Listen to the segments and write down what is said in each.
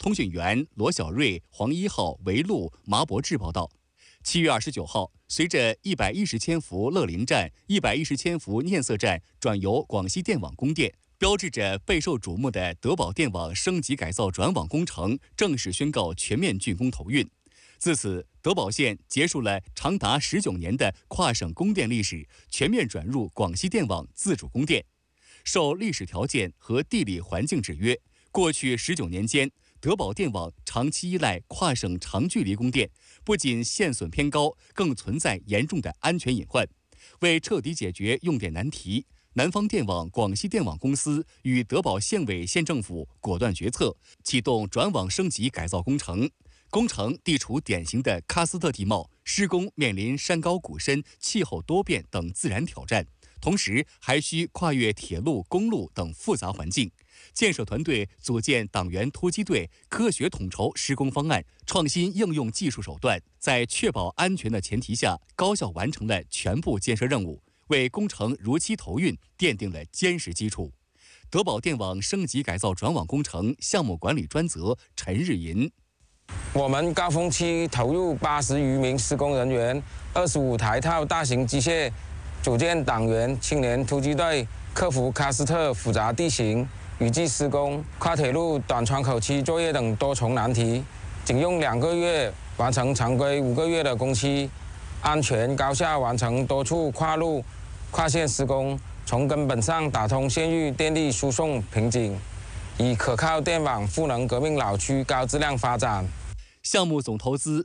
通讯员罗小瑞、黄一浩、韦路、麻伯志报道。7月29号，随着110千伏乐陵站、110千伏念色站转由广西电网供电，标志着备受瞩目的德宝电网升级改造转网工程正式宣告全面竣工投运。自此，德宝县结束了长达19年的跨省供电历史，全面转入广西电网自主供电。受历史条件和地理环境制约，过去19年间，德宝电网长期依赖跨省长距离供电，不仅线损偏高，更存在严重的安全隐患。为彻底解决用电难题，南方电网广西电网公司与德宝县委县政府果断决策，启动转网升级改造工程。工程地处典型的喀斯特地貌，施工面临山高谷深、气候多变等自然挑战，同时还需跨越铁路、公路等复杂环境。建设团队组建党员突击队，科学统筹施工方案，创新应用技术手段，在确保安全的前提下，高效完成了全部建设任务，为工程如期投运奠定了坚实基础。德宝电网升级改造转网工程项目管理专责陈日银。 我们高峰期投入80余名施工人员，25台套大型机械，组建党员青年突击队，克服喀斯特复杂地形、雨季施工、跨铁路短窗口期作业等多重难题，仅用2个月完成常规5个月的工期，安全高效完成多处跨路、跨线施工，从根本上打通县域电力输送瓶颈，以可靠电网赋能革命老区高质量发展。 项目总投资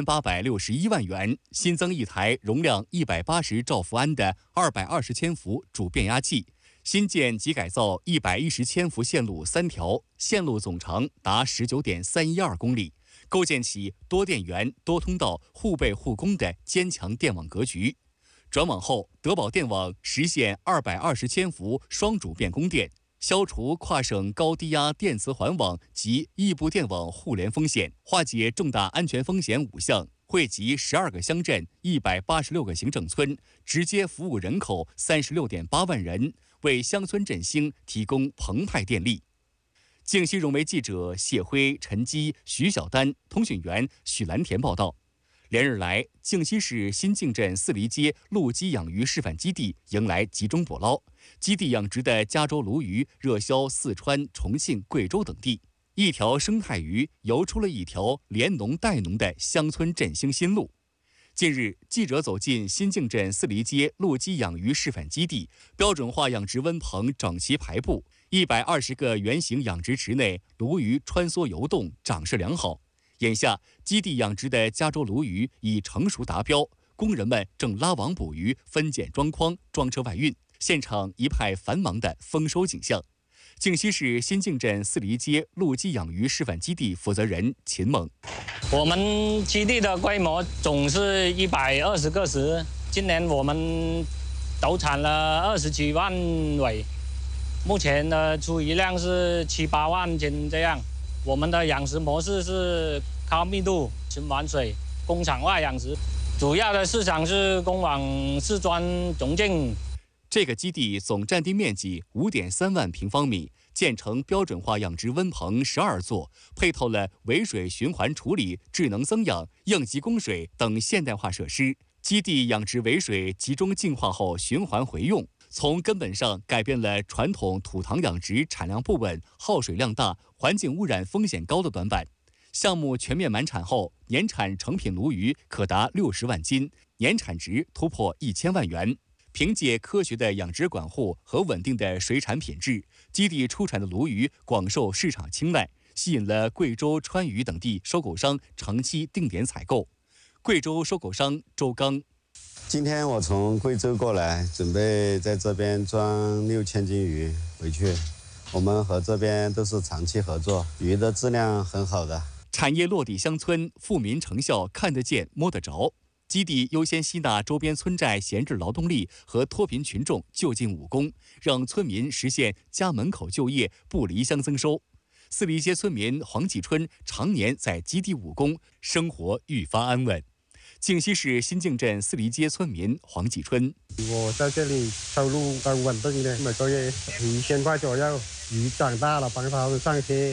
4861万元，新增一台容量180兆伏安的220千伏主变压器，新建及改造110千伏线路3条，线路总长达19.312公里，构建起多电源、多通道、互备互供的坚强电网格局。转网后，德宝电网实现220千伏双主变供电，消除跨省高低压电磁环网及异步电网互联风险，化解重大安全风险5项，惠及12个乡镇、186个行政村，直接服务人口36.8万人，为乡村振兴提供澎湃电力。靖西融媒记者谢辉、陈基、徐小丹，通讯员许蓝田报道。连日来，靖西市新靖镇四梨街陆基养鱼示范基地迎来集中捕捞，基地养殖的加州鲈鱼热销四川、重庆、贵州等地。一条生态鱼游出了一条连农带农的乡村振兴新路。近日，记者走进新靖镇四梨街陆基养鱼示范基地，标准化养殖温棚整齐排布，120个圆形养殖池内，鲈鱼穿梭游动，长势良好。眼下，基地养殖的加州鲈鱼已成熟达标，工人们正拉网捕鱼、分拣装筐、装车外运，现场一派繁忙的丰收景象。靖西市新靖镇四梨街陆基养鱼示范基地负责人秦猛： 我们基地的规模总是120个池，今年我们投产了27万尾，目前的出鱼量是7、8万斤这样。我们的养殖模式是高密度循环水工厂化养殖，主要的市场是供往四川、重庆。 这个基地总占地面积5.3万平方米，建成标准化养殖温棚12座，配套了尾水循环处理、智能增氧、应急供水等现代化设施。基地养殖尾水集中净化后循环回用，从根本上改变了传统土塘养殖产量不稳、耗水量大、环境污染风险高的短板。项目全面满产后，年产成品鲈鱼可达60万斤，年产值突破1000万元。凭借科学的养殖管护和稳定的水产品质，基地出产的鲈鱼广受市场青睐，吸引了贵州、川渝等地收购商长期定点采购。贵州收购商周刚： 今天我从贵州过来，准备在这边装6000斤鱼回去。我们和这边都是长期合作，鱼的质量很好的。 产业落地乡村，富民成效看得见摸得着。基地优先吸纳周边村寨闲置劳动力和脱贫群众就近务工，让村民实现家门口就业，不离乡增收。四梨街村民黄继春常年在基地务工，生活愈发安稳。靖西市新靖镇四梨街村民黄继春： 我在这里收入很稳定的，每个月1000块左右。鱼长大了，帮他们上车。